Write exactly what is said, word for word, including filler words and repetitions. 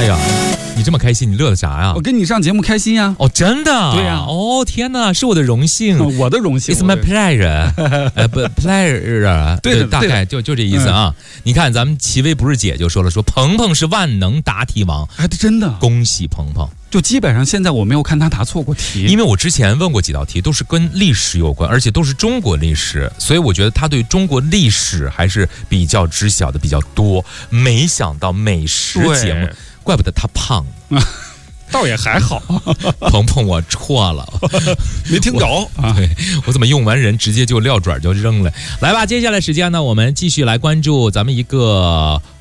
呀，你这么开心，你乐的啥呀？ 我跟你上节目开心呀！ 哦，真的？ 对呀。 哦，天哪，是我的荣幸， 我的荣幸。 It's my pleasure， 呃不 pleasure， 对，大概就就这意思啊。你看，咱们齐薇不是姐就说了，说鹏鹏是万能答题王， 哎，真的， 恭喜鹏鹏。 就基本上现在我没有看他答错过题， 因为我之前问过几道题都是跟历史有关，而且都是中国历史，所以我觉得他对中国历史还是比较知晓的比较多。没想到美食节目，怪不得他胖。 倒也还好。 鹏鹏，我错了， 没听着。 我对我怎么用完人直接就撂爪就扔了？来吧，接下来时间呢，我们继续来关注咱们一个